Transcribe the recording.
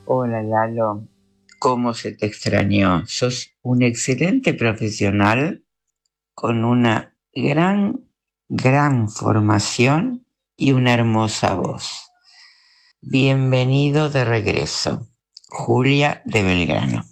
Hola Lalo, ¿cómo se te extrañó? Sos un excelente profesional con una gran formación y una hermosa voz. Bienvenido de regreso, Julia de Belgrano.